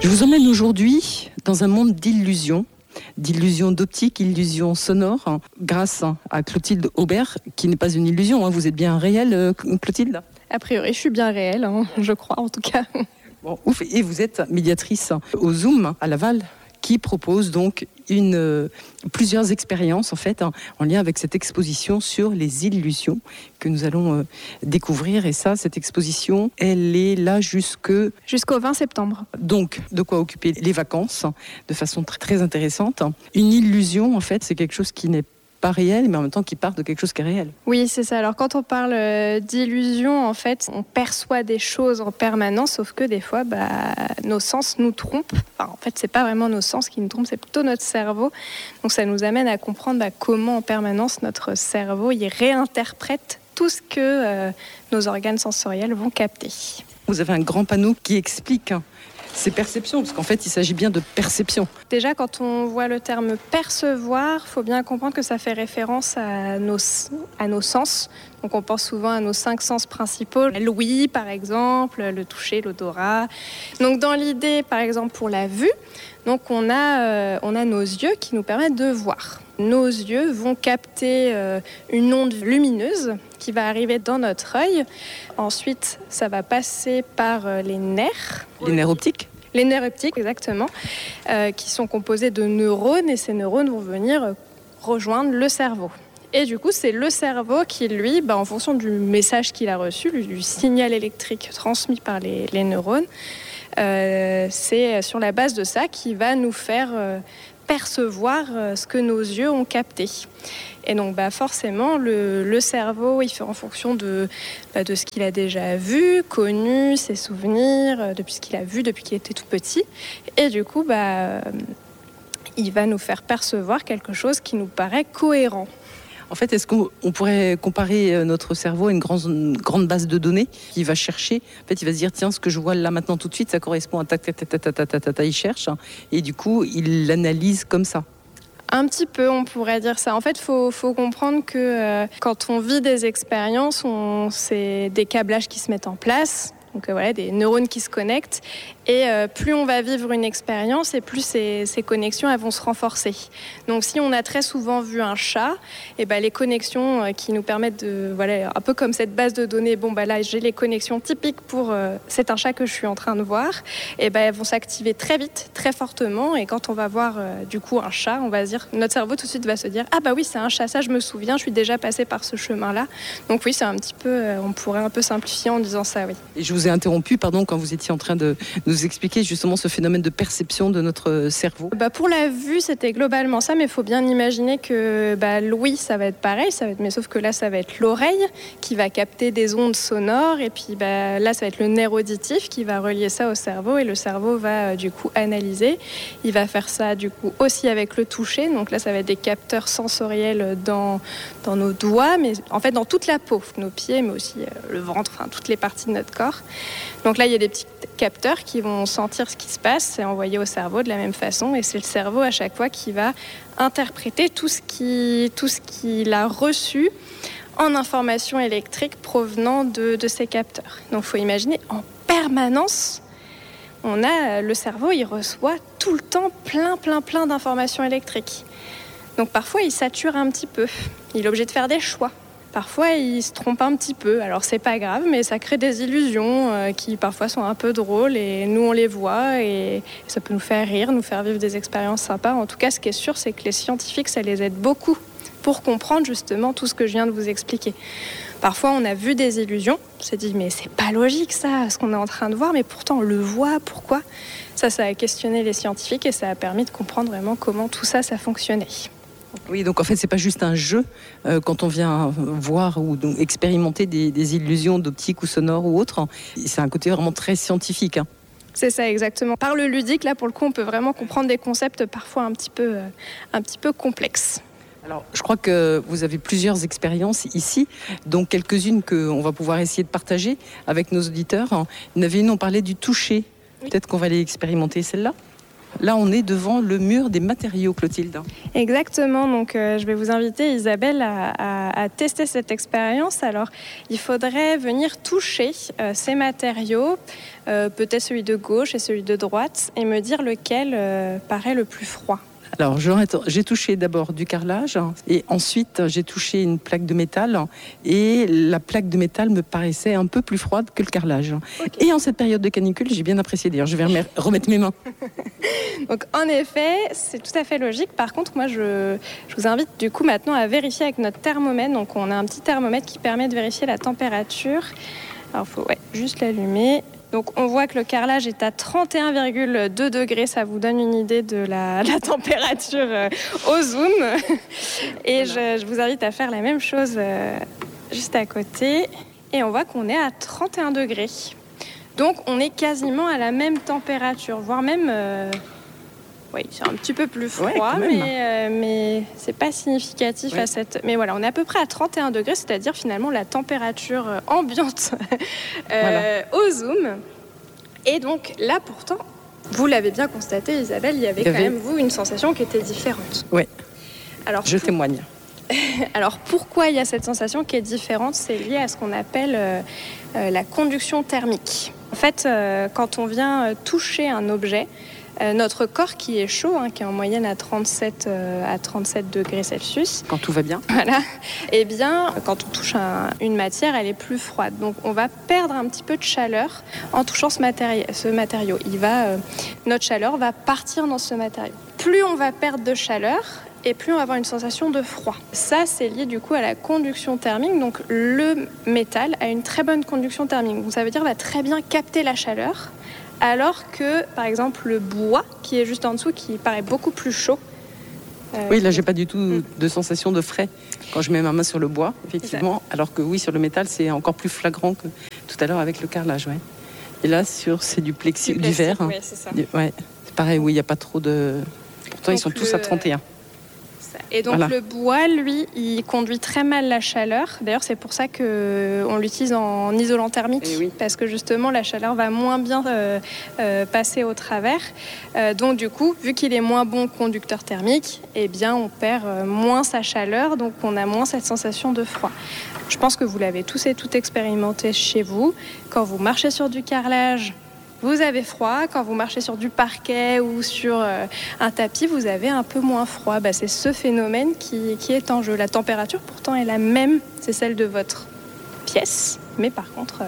Je vous emmène aujourd'hui dans un monde d'illusions d'optique, illusions sonores, grâce à Clotilde Aubert, qui n'est pas une illusion. Vous êtes bien réelle, Clotilde ? A priori, je suis bien réelle, je crois en tout cas. Bon, ouf. Et vous êtes médiatrice au Zoom à Laval, qui propose donc plusieurs expériences en fait en lien avec cette exposition sur les illusions que nous allons découvrir. Et ça, cette exposition, elle est là jusqu'au 20 septembre. Donc, de quoi occuper les vacances de façon très, très intéressante. Une illusion, en fait, c'est quelque chose qui n'est pas réel, mais en même temps qui part de quelque chose qui est réel. Oui, c'est ça. Alors quand on parle d'illusion, en fait, on perçoit des choses en permanence, sauf que des fois, nos sens nous trompent. Enfin, en fait, c'est pas vraiment nos sens qui nous trompent, c'est plutôt notre cerveau. Donc ça nous amène à comprendre comment en permanence notre cerveau il réinterprète tout ce que nos organes sensoriels vont capter. Vous avez un grand panneau qui explique ces perceptions, parce qu'en fait, il s'agit bien de perception. Déjà, quand on voit le terme percevoir, il faut bien comprendre que ça fait référence à nos sens. Donc, on pense souvent à nos 5 sens principaux. L'ouïe, par exemple, le toucher, l'odorat. Donc, dans l'idée, par exemple, pour la vue, donc on a nos yeux qui nous permettent de voir. Nos yeux vont capter une onde lumineuse qui va arriver dans notre œil. Ensuite, ça va passer par les nerfs. Les nerfs optiques ? Les nerfs optiques, exactement, qui sont composés de neurones. Et ces neurones vont venir rejoindre le cerveau. Et du coup, c'est le cerveau qui, lui, en fonction du message qu'il a reçu, du signal électrique transmis par les neurones, c'est sur la base de ça qu'il va nous faire percevoir ce que nos yeux ont capté. Et donc forcément, le cerveau, il fait en fonction de ce qu'il a déjà vu, connu, ses souvenirs, depuis ce qu'il a vu depuis qu'il était tout petit. Et du coup, il va nous faire percevoir quelque chose qui nous paraît cohérent. En fait, est-ce qu'on pourrait comparer notre cerveau à une grande base de données qui va chercher, en fait, il va se dire, tiens, ce que je vois là maintenant tout de suite, ça correspond à il cherche, et du coup, il l'analyse comme ça. Un petit peu, on pourrait dire ça. En fait, faut comprendre que quand on vit des expériences, c'est des câblages qui se mettent en place. Donc des neurones qui se connectent. Et plus on va vivre une expérience, et plus ces connexions elles vont se renforcer. Donc si on a très souvent vu un chat, et les connexions qui nous permettent de... un peu comme cette base de données, là j'ai les connexions typiques pour... c'est un chat que je suis en train de voir. Et elles vont s'activer très vite, très fortement. Et quand on va voir du coup un chat, on va se dire... Notre cerveau tout de suite va se dire « Ah oui, c'est un chat, ça je me souviens, je suis déjà passé par ce chemin-là. » Donc oui, c'est un petit peu... on pourrait un peu simplifier en disant ça, oui. Et je vous ai interrompu, quand vous étiez en train de nous expliquer justement ce phénomène de perception de notre cerveau. Pour la vue, c'était globalement ça, mais il faut bien imaginer que l'ouïe, ça va être pareil, mais sauf que là, ça va être l'oreille qui va capter des ondes sonores, et puis là, ça va être le nerf auditif qui va relier ça au cerveau, et le cerveau va du coup analyser. Il va faire ça du coup aussi avec le toucher, donc là, ça va être des capteurs sensoriels dans nos doigts, mais en fait dans toute la peau, nos pieds, mais aussi le ventre, toutes les parties de notre corps. Donc là, il y a des petits capteurs qui vont sentir ce qui se passe, c'est envoyé au cerveau de la même façon, et c'est le cerveau à chaque fois qui va interpréter tout ce qu'il a reçu en information électrique provenant de ces capteurs. Donc il faut imaginer, en permanence, le cerveau, il reçoit tout le temps plein d'informations électriques. Donc parfois, il sature un petit peu, il est obligé de faire des choix. Parfois, il se trompe un petit peu. Alors, c'est pas grave, mais ça crée des illusions qui parfois sont un peu drôles, et nous, on les voit, et ça peut nous faire rire, nous faire vivre des expériences sympas. En tout cas, ce qui est sûr, c'est que les scientifiques, ça les aide beaucoup pour comprendre justement tout ce que je viens de vous expliquer. Parfois, on a vu des illusions, on s'est dit, mais c'est pas logique ça, ce qu'on est en train de voir, mais pourtant on le voit, pourquoi ? Ça a questionné les scientifiques, et ça a permis de comprendre vraiment comment tout ça fonctionnait. Oui, donc en fait, c'est pas juste un jeu quand on vient voir ou donc expérimenter des illusions d'optique ou sonore ou autre. C'est un côté vraiment très scientifique. C'est ça, exactement. Par le ludique, là, pour le coup, on peut vraiment comprendre des concepts parfois un petit peu complexes. Alors, je crois que vous avez plusieurs expériences ici, donc quelques-unes qu'on va pouvoir essayer de partager avec nos auditeurs. Il y en avait une, on parlait du toucher. Oui. Peut-être qu'on va aller expérimenter celle-là. Là, on est devant le mur des matériaux, Clotilde. Exactement, donc je vais vous inviter, Isabelle, à tester cette expérience. Alors, il faudrait venir toucher ces matériaux, peut-être celui de gauche et celui de droite, et me dire lequel paraît le plus froid. Alors, j'ai touché d'abord du carrelage et ensuite j'ai touché une plaque de métal et la plaque de métal me paraissait un peu plus froide que le carrelage. Okay. Et en cette période de canicule, j'ai bien apprécié. D'ailleurs, je vais remettre mes mains. Donc, en effet, c'est tout à fait logique. Par contre, moi, je vous invite du coup maintenant à vérifier avec notre thermomètre. Donc, on a un petit thermomètre qui permet de vérifier la température. Alors, il faut juste l'allumer. Donc on voit que le carrelage est à 31,2 degrés, ça vous donne une idée de la température au zoom. Et je vous invite à faire la même chose juste à côté. Et on voit qu'on est à 31 degrés. Donc on est quasiment à la même température, voire même... Oui, c'est un petit peu plus froid, mais c'est pas significatif à cette... Mais voilà, on est à peu près à 31 degrés, c'est-à-dire finalement la température ambiante au zoom. Et donc là, pourtant, vous l'avez bien constaté, Isabelle, il y avait quand même, vous, une sensation qui était différente. Oui, alors, je témoigne. Alors, pourquoi il y a cette sensation qui est différente ? C'est lié à ce qu'on appelle la conduction thermique. En fait, quand on vient toucher un objet, notre corps qui est chaud, qui est en moyenne à 37 degrés Celsius. Quand tout va bien. Voilà. Eh bien, quand on touche une matière, elle est plus froide. Donc, on va perdre un petit peu de chaleur en touchant ce matériau. Notre chaleur va partir dans ce matériau. Plus on va perdre de chaleur, et plus on va avoir une sensation de froid. Ça, c'est lié du coup à la conduction thermique. Donc, le métal a une très bonne conduction thermique. Donc, ça veut dire qu'il va très bien capter la chaleur. Alors que, par exemple, le bois, qui est juste en dessous, qui paraît beaucoup plus chaud. Oui, là, j'ai pas du tout de sensation de frais quand je mets ma main sur le bois, effectivement. Alors que oui, sur le métal, c'est encore plus flagrant que tout à l'heure avec le carrelage. Ouais. Et là, c'est du verre. Oui, c'est ça. C'est pareil, oui, il n'y a pas trop de... Pourtant, ils sont tous à 31. Et donc le bois, lui, il conduit très mal la chaleur. D'ailleurs, c'est pour ça qu'on l'utilise en isolant thermique, parce que justement, la chaleur va moins bien passer au travers. Donc du coup, vu qu'il est moins bon conducteur thermique, eh bien, on perd moins sa chaleur, donc on a moins cette sensation de froid. Je pense que vous l'avez tous et toutes expérimenté chez vous. Quand vous marchez sur du carrelage, vous avez froid. Quand vous marchez sur du parquet ou sur un tapis, vous avez un peu moins froid. C'est ce phénomène qui est en jeu. La température, pourtant, est la même. C'est celle de votre pièce. Mais par contre,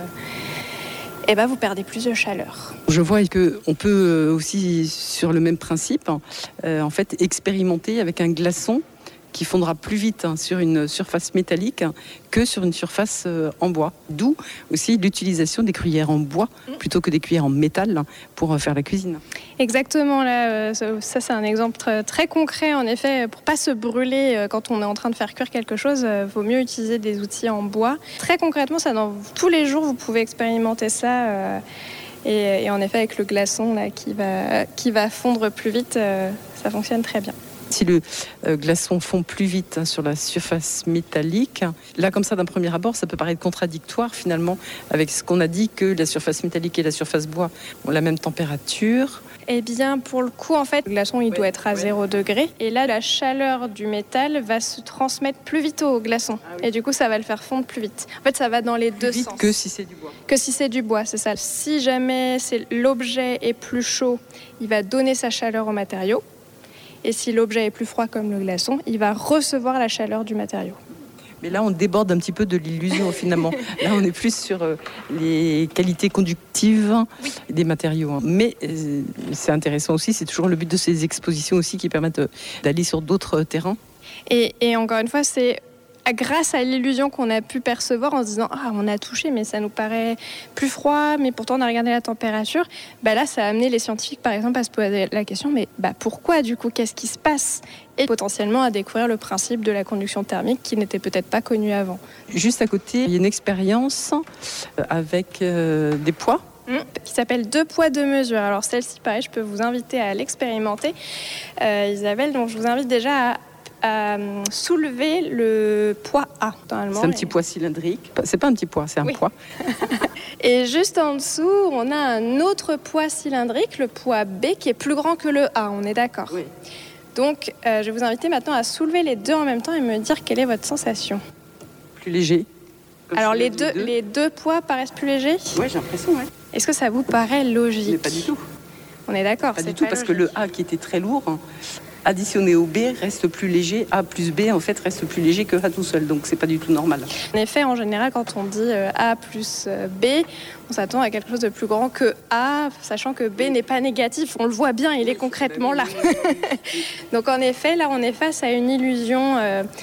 vous perdez plus de chaleur. Je vois qu'on peut aussi, sur le même principe, en fait, expérimenter avec un glaçon qui fondra plus vite sur une surface métallique que sur une surface en bois. D'où aussi l'utilisation des cuillères en bois plutôt que des cuillères en métal pour faire la cuisine. Exactement, là, ça c'est un exemple très concret. En effet, pour ne pas se brûler quand on est en train de faire cuire quelque chose, vaut mieux utiliser des outils en bois. Très concrètement, ça, tous les jours, vous pouvez expérimenter ça. Et en effet, avec le glaçon là, qui va fondre plus vite, ça fonctionne très bien. Si le glaçon fond plus vite sur la surface métallique, là comme ça d'un premier abord, ça peut paraître contradictoire finalement avec ce qu'on a dit que la surface métallique et la surface bois ont la même température. Eh bien, pour le coup, en fait, le glaçon, il doit être à 0 degré. Et là, la chaleur du métal va se transmettre plus vite au glaçon. Et du coup, ça va le faire fondre plus vite. En fait, ça va dans les deux sens. Que si c'est du bois. Que si c'est du bois, c'est ça. Si jamais l'objet est plus chaud, il va donner sa chaleur au matériau. Et si l'objet est plus froid comme le glaçon, il va recevoir la chaleur du matériau. Mais là, on déborde un petit peu de l'illusion finalement. Là, on est plus sur les qualités conductives des matériaux. Mais c'est intéressant aussi, c'est toujours le but de ces expositions aussi qui permettent d'aller sur d'autres terrains. Et encore une fois, c'est grâce à l'illusion qu'on a pu percevoir en se disant « Ah, on a touché, mais ça nous paraît plus froid, mais pourtant on a regardé la température. » Là, ça a amené les scientifiques, par exemple, à se poser la question « Mais pourquoi, du coup, qu'est-ce qui se passe ?» Et potentiellement à découvrir le principe de la conduction thermique qui n'était peut-être pas connu avant. Juste à côté, il y a une expérience avec des poids. Qui s'appelle 2 poids 2 mesures. Alors celle-ci, pareil, je peux vous inviter à l'expérimenter. Isabelle, donc je vous invite déjà à soulever le poids A. C'est un petit poids cylindrique. C'est pas un petit poids, c'est un poids. Et juste en dessous, on a un autre poids cylindrique, le poids B, qui est plus grand que le A, on est d'accord? Oui. Donc, je vais vous inviter maintenant à soulever les deux en même temps et me dire quelle est votre sensation. Plus léger. Alors, les deux poids paraissent plus légers? Oui, j'ai l'impression, oui. Est-ce que ça vous paraît logique? Mais pas du tout. On est d'accord, pas du tout, parce que le A qui était très lourd, additionné au B reste plus léger. A plus B, en fait, reste plus léger que A tout seul. Donc, c'est pas du tout normal. En effet, en général, quand on dit A plus B, on s'attend à quelque chose de plus grand que A, sachant que B n'est pas négatif. On le voit bien, il est concrètement là. Donc, en effet, là, on est face à une illusion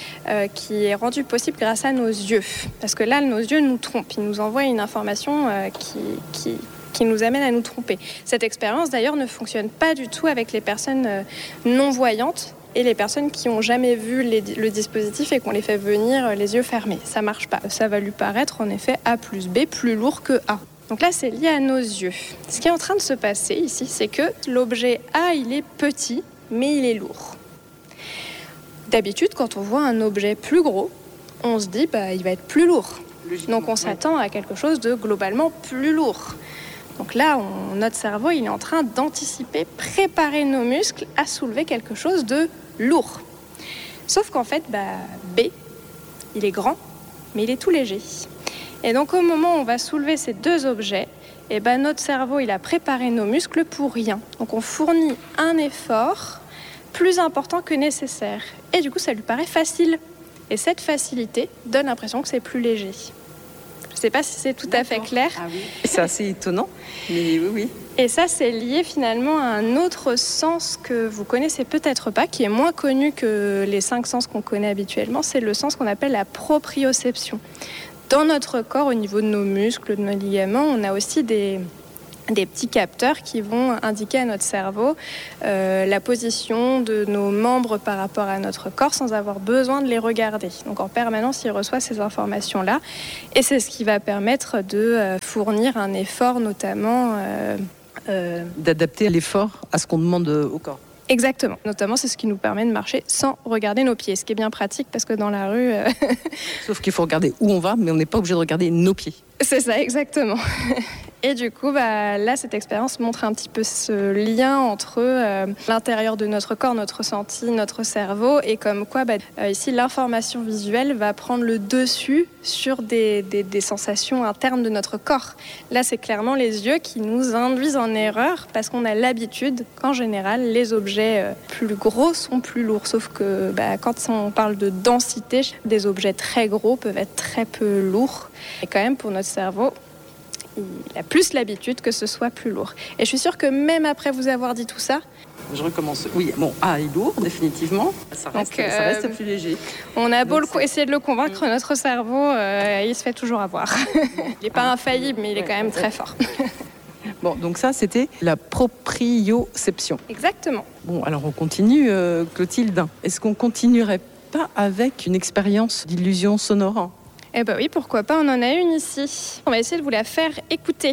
qui est rendue possible grâce à nos yeux. Parce que là, nos yeux nous trompent. Ils nous envoient une information qui nous amène à nous tromper. Cette expérience, d'ailleurs, ne fonctionne pas du tout avec les personnes non-voyantes et les personnes qui n'ont jamais vu le dispositif et qu'on les fait venir les yeux fermés. Ça ne marche pas. Ça va lui paraître, en effet, A plus B plus lourd que A. Donc là, c'est lié à nos yeux. Ce qui est en train de se passer ici, c'est que l'objet A, il est petit, mais il est lourd. D'habitude, quand on voit un objet plus gros, on se dit, il va être plus lourd. Donc on s'attend à quelque chose de globalement plus lourd. Donc là, notre cerveau, il est en train d'anticiper, préparer nos muscles à soulever quelque chose de lourd. Sauf qu'en fait, B, il est grand, mais il est tout léger. Et donc au moment où on va soulever ces deux objets, notre cerveau, il a préparé nos muscles pour rien. Donc on fournit un effort plus important que nécessaire. Et du coup, ça lui paraît facile. Et cette facilité donne l'impression que c'est plus léger. Je ne sais pas si c'est tout à fait clair. Ah oui. C'est assez étonnant, mais oui. Et ça, c'est lié finalement à un autre sens que vous connaissez peut-être pas, qui est moins connu que les 5 sens qu'on connaît habituellement. C'est le sens qu'on appelle la proprioception. Dans notre corps, au niveau de nos muscles, de nos ligaments, on a aussi des petits capteurs qui vont indiquer à notre cerveau la position de nos membres par rapport à notre corps sans avoir besoin de les regarder. Donc en permanence, il reçoit ces informations-là et c'est ce qui va permettre de fournir un effort notamment... d'adapter l'effort à ce qu'on demande au corps. Exactement. Notamment, c'est ce qui nous permet de marcher sans regarder nos pieds, ce qui est bien pratique parce que dans la rue... Sauf qu'il faut regarder où on va, mais on n'est pas obligé de regarder nos pieds. C'est ça, exactement. Et du coup, là, cette expérience montre un petit peu ce lien entre l'intérieur de notre corps, notre ressenti, notre cerveau, et comme quoi, ici, l'information visuelle va prendre le dessus sur des sensations internes de notre corps. Là, c'est clairement les yeux qui nous induisent en erreur parce qu'on a l'habitude qu'en général, les objets plus gros sont plus lourds. Sauf que quand on parle de densité, des objets très gros peuvent être très peu lourds. Et quand même, pour notre cerveau, il a plus l'habitude que ce soit plus lourd. Et je suis sûre que même après vous avoir dit tout ça... Je recommence. Oui, bon, A est lourd, définitivement. Ça reste plus léger. On a beau essayer de le convaincre, notre cerveau, il se fait toujours avoir. Il n'est pas infaillible, mais il est quand même très fort. Bon, donc ça, c'était la proprioception. Exactement. Bon, alors on continue, Clotilde. Est-ce qu'on continuerait pas avec une expérience d'illusion sonore ? Eh bien oui, pourquoi pas, on en a une ici. On va essayer de vous la faire écouter.